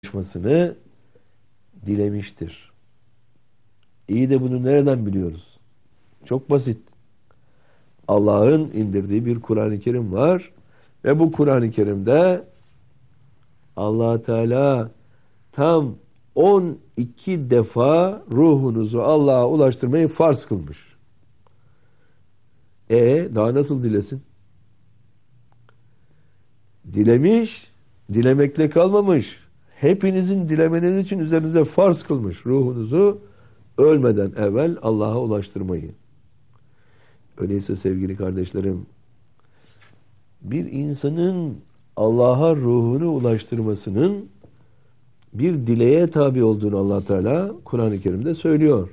ulaşmasını dilemiştir. İyi de bunu nereden biliyoruz? Çok basit. Allah'ın indirdiği bir Kur'an-ı Kerim var ve bu Kur'an-ı Kerim'de Allah Teala tam 12 defa ruhunuzu Allah'a ulaştırmayı farz kılmış. Daha nasıl dilesin? Dilemiş, dilemekle kalmamış. Hepinizin dilemeniz için üzerinize farz kılmış ruhunuzu ölmeden evvel Allah'a ulaştırmayı. Öyleyse sevgili kardeşlerim, bir insanın Allah'a ruhunu ulaştırmasının bir dileğe tabi olduğunu Allah Teala Kur'an-ı Kerim'de söylüyor.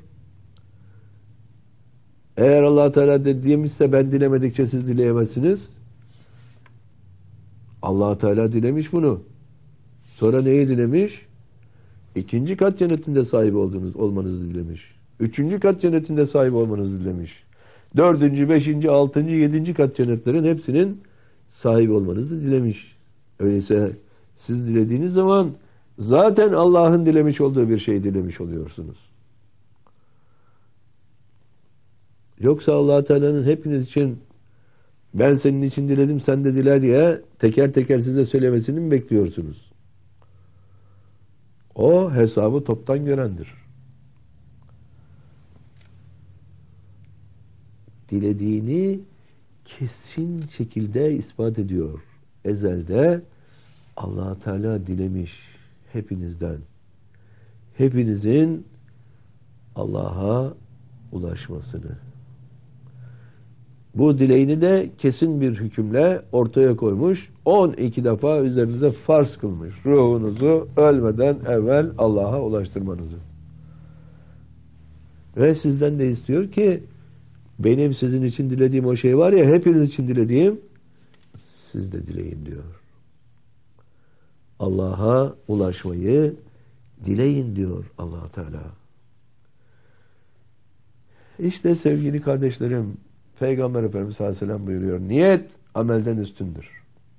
Eğer Allah Teala demişse ben dilemedikçe siz dileyemezsiniz. Allah Teala dilemiş bunu. Sonra neyi dilemiş? 2. kat cennetinde sahip olmanızı dilemiş. 3. kat cennetinde sahip olmanızı dilemiş. 4., 5., 6., 7. kat cennetlerin hepsinin sahip olmanızı dilemiş. Öyleyse siz dilediğiniz zaman zaten Allah'ın dilemiş olduğu bir şey dilemiş oluyorsunuz. Yoksa Allah Teala'nın hepiniz için ben senin için diledim sen de dile diye teker teker size söylemesini mi bekliyorsunuz? O hesabı toptan görendir. Dilediğini kesin şekilde ispat ediyor. Ezelde Allah Teala dilemiş hepinizden. Hepinizin Allah'a ulaşmasını. Bu dileğini de kesin bir hükümle ortaya koymuş. 12 defa üzerinize farz kılmış. Ruhunuzu ölmeden evvel Allah'a ulaştırmanızı. Ve sizden de istiyor ki benim sizin için dilediğim o şey var ya, hepiniz için dilediğim, siz de dileyin diyor. Allah'a ulaşmayı dileyin diyor Allah Teala. İşte sevgili kardeşlerim, Peygamber Efendimiz sallallahu aleyhi ve sellem buyuruyor. Niyet amelden üstündür.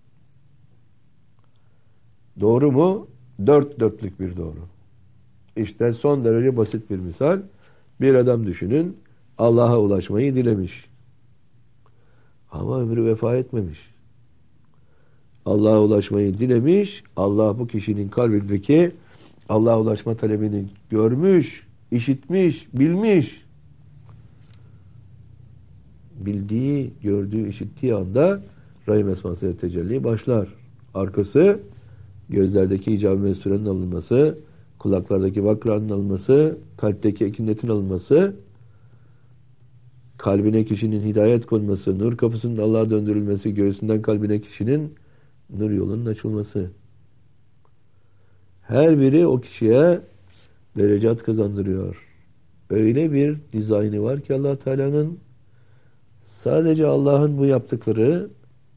Doğru mu? 4 dörtlük bir doğru. İşte son derece basit bir misal. Bir adam düşünün. Allah'a ulaşmayı dilemiş. Ama ömrü vefa etmemiş. Allah'a ulaşmayı dilemiş. Allah bu kişinin kalbindeki Allah'a ulaşma talebini görmüş, işitmiş, bilmiş. Bildiği, gördüğü, işittiği anda Rahim esmasıyla tecelli başlar. Arkası gözlerdeki icab-ı mesurenin alınması, kulaklardaki vakranın alınması, kalpteki ekinetin alınması, kalbine kişinin hidayet konması, nur kapısının Allah'a döndürülmesi, göğsünden kalbine kişinin nur yolunun açılması. Her biri o kişiye derecat kazandırıyor. Öyle bir dizaynı var ki Allah Teala'nın, sadece Allah'ın bu yaptıkları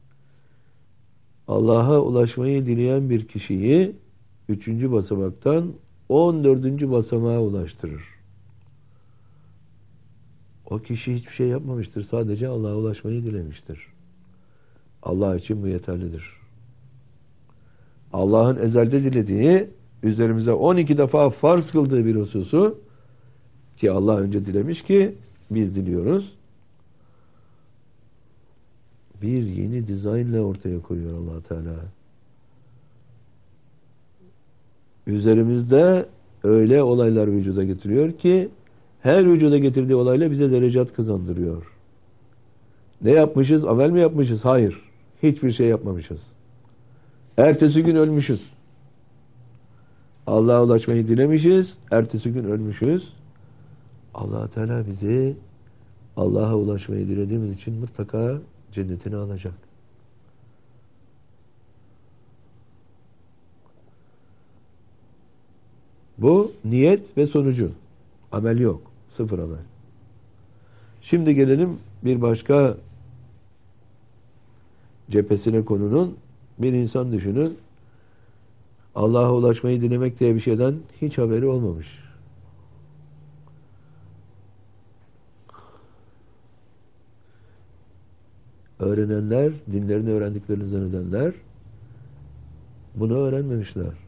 Allah'a ulaşmayı dileyen bir kişiyi 3. basamaktan 14. basamağa ulaştırır. O kişi hiçbir şey yapmamıştır. Sadece Allah'a ulaşmayı dilemiştir. Allah için bu yeterlidir. Allah'ın ezelde dilediği, üzerimize 12 defa farz kıldığı bir hususu ki Allah önce dilemiş ki biz diliyoruz. Bir yeni dizaynla ortaya koyuyor Allah Teala. Üzerimizde öyle olaylar vücuda getiriyor ki her vücuda getirdiği olayla bize derecat kazandırıyor. Ne yapmışız? Amel mi yapmışız? Hayır. Hiçbir şey yapmamışız. Ertesi gün ölmüşüz. Allah'a ulaşmayı dilemişiz. Ertesi gün ölmüşüz. Allah Teala bizi Allah'a ulaşmayı dilediğimiz için mutlaka cennetine alacak. Bu niyet ve sonucu. Amel yok. Sıfır amel. Şimdi gelelim bir başka cephesine konunun. Bir insan düşünün. Allah'a ulaşmayı dilemek diye bir şeyden hiç haberi olmamış. Öğrenenler, dinlerini öğrendiklerini zannedenler bunu öğrenmemişler.